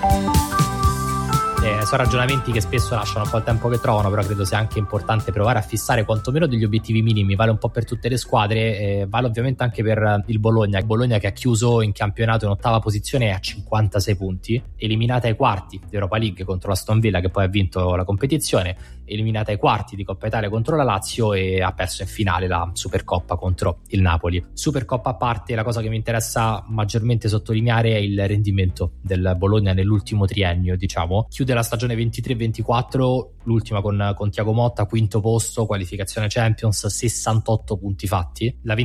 Sono ragionamenti che spesso lasciano un po' il tempo che trovano, però credo sia anche importante provare a fissare quantomeno degli obiettivi minimi. Vale un po' per tutte le squadre, vale ovviamente anche per il Bologna che ha chiuso in campionato in ottava posizione a 56 punti, eliminata ai quarti di Europa League contro la Aston Villa, che poi ha vinto la competizione, eliminata ai quarti di Coppa Italia contro la Lazio e ha perso in finale la Supercoppa contro il Napoli. Supercoppa a parte, la cosa che mi interessa maggiormente sottolineare è il rendimento del Bologna nell'ultimo triennio, diciamo. Chiude la stagione 23-24, l'ultima con Thiago Motta, quinto posto, qualificazione Champions, 68 punti fatti. La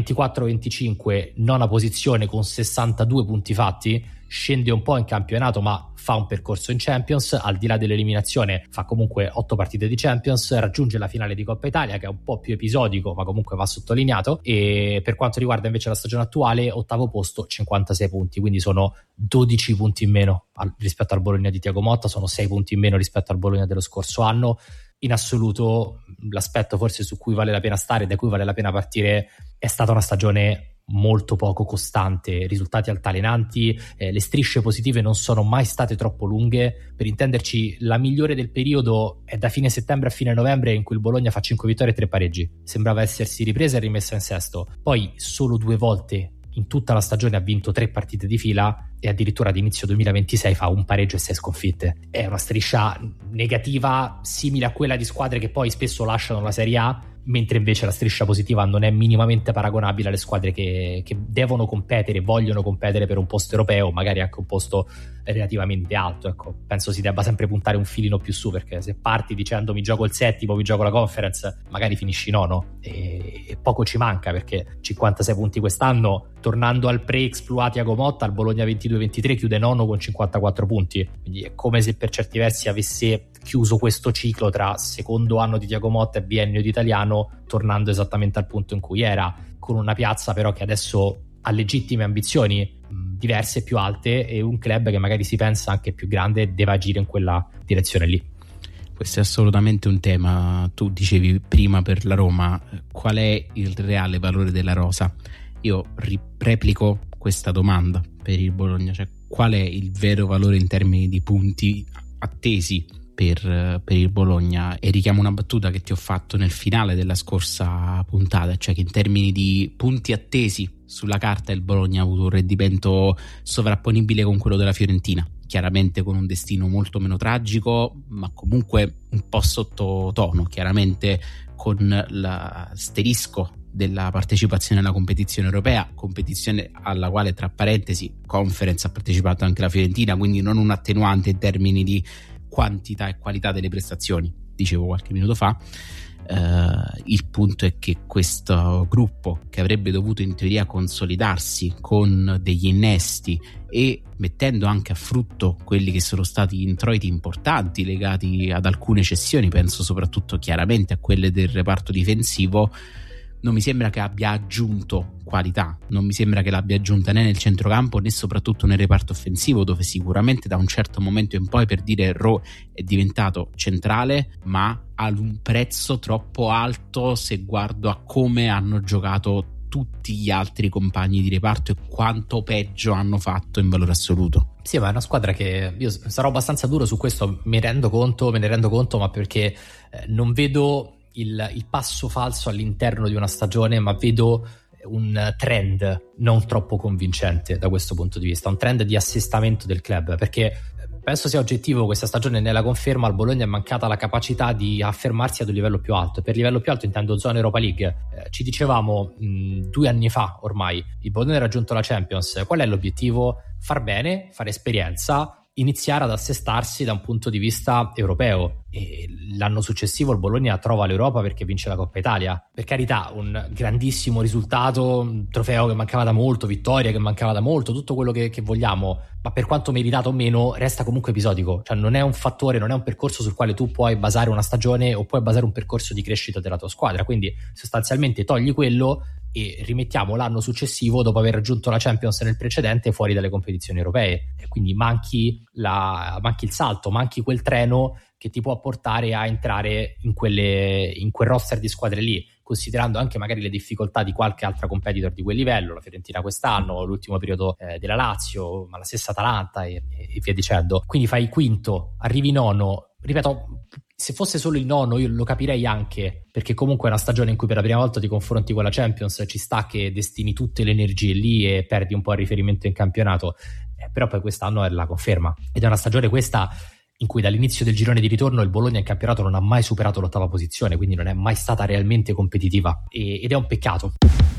24-25, nona posizione con 62 punti fatti, scende un po' in campionato ma fa un percorso in Champions, al di là dell'eliminazione fa comunque 8 partite di Champions, raggiunge la finale di Coppa Italia che è un po' più episodico ma comunque va sottolineato, e per quanto riguarda invece la stagione attuale, ottavo posto, 56 punti, quindi sono 12 punti in meno rispetto al Bologna di Thiago Motta, sono 6 punti in meno rispetto al Bologna dello scorso anno. In assoluto l'aspetto forse su cui vale la pena stare, da cui vale la pena partire, è stata una stagione molto poco costante, risultati altalenanti, le strisce positive non sono mai state troppo lunghe. Per intenderci, la migliore del periodo è da fine settembre a fine novembre, in cui il Bologna fa 5 vittorie e 3 pareggi, sembrava essersi ripresa e rimessa in sesto. Poi solo 2 volte in tutta la stagione ha vinto 3 partite di fila e addirittura ad inizio 2026 fa un pareggio e 6 sconfitte. È una striscia negativa simile a quella di squadre che poi spesso lasciano la Serie A, mentre invece la striscia positiva non è minimamente paragonabile alle squadre che devono competere, vogliono competere per un posto europeo, magari anche un posto relativamente alto. Ecco, penso si debba sempre puntare un filino più su, perché se parti dicendo mi gioco il settimo, mi gioco la Conference, magari finisci nono e poco ci manca, perché 56 punti quest'anno, tornando al pre-exploit Thiago Motta, al Bologna 22-23 chiude nono con 54 punti, quindi è come se per certi versi avesse chiuso questo ciclo tra secondo anno di Thiago Motta e biennio di Italiano, tornando esattamente al punto in cui era, con una piazza però che adesso ha legittime ambizioni diverse, più alte, e un club che magari si pensa anche più grande deve agire in quella direzione lì. Questo è assolutamente un tema. Tu dicevi prima per la Roma, qual è il reale valore della rosa? Io replico questa domanda per il Bologna, cioè qual è il vero valore in termini di punti attesi per il Bologna, e richiamo una battuta che ti ho fatto nel finale della scorsa puntata, cioè che in termini di punti attesi sulla carta il Bologna ha avuto un rendimento sovrapponibile con quello della Fiorentina, chiaramente con un destino molto meno tragico ma comunque un po' sottotono, chiaramente con l'asterisco della partecipazione alla competizione europea, competizione alla quale tra parentesi Conference ha partecipato anche la Fiorentina, quindi non un attenuante in termini di quantità e qualità delle prestazioni, dicevo qualche minuto fa. Il punto è che questo gruppo, che avrebbe dovuto in teoria consolidarsi con degli innesti e mettendo anche a frutto quelli che sono stati introiti importanti legati ad alcune cessioni, penso soprattutto chiaramente a quelle del reparto difensivo, non mi sembra che abbia aggiunto qualità, non mi sembra che l'abbia aggiunta né nel centrocampo né soprattutto nel reparto offensivo, dove sicuramente da un certo momento in poi, per dire, Ro è diventato centrale, ma ad un prezzo troppo alto se guardo a come hanno giocato tutti gli altri compagni di reparto e quanto peggio hanno fatto in valore assoluto. Sì, ma è una squadra che io sarò abbastanza duro su questo, me ne rendo conto, ma perché non vedo il passo falso all'interno di una stagione, ma vedo un trend non troppo convincente da questo punto di vista, un trend di assestamento del club, perché penso sia oggettivo questa stagione. Nella conferma al Bologna è mancata la capacità di affermarsi ad un livello più alto. Per livello più alto intendo zona Europa League. Ci dicevamo 2 anni fa ormai, il Bologna ha raggiunto la Champions, qual è l'obiettivo? Far bene, fare esperienza, iniziare ad assestarsi da un punto di vista europeo, e l'anno successivo il Bologna trova l'Europa perché vince la Coppa Italia. Per carità, un grandissimo risultato, un trofeo che mancava da molto, vittoria che mancava da molto, tutto quello che vogliamo, ma per quanto meritato o meno resta comunque episodico, cioè non è un fattore, non è un percorso sul quale tu puoi basare una stagione o puoi basare un percorso di crescita della tua squadra. Quindi sostanzialmente togli quello e rimettiamo l'anno successivo, dopo aver raggiunto la Champions nel precedente, fuori dalle competizioni europee, e quindi manchi il salto, manchi quel treno che ti può portare a entrare in quel roster di squadre lì. considerando anche magari le difficoltà di qualche altra competitor di quel livello, la Fiorentina quest'anno, l'ultimo periodo della Lazio, ma la stessa Atalanta e via dicendo. Quindi fai quinto, arrivi nono, ripeto, se fosse solo il nono io lo capirei anche, perché comunque è una stagione in cui per la prima volta ti confronti con la Champions, ci sta che destini tutte le energie lì e perdi un po' il riferimento in campionato, però poi quest'anno è la conferma, ed è una stagione questa in cui dall'inizio del girone di ritorno il Bologna in campionato non ha mai superato l'8ª posizione, quindi non è mai stata realmente competitiva ed è un peccato.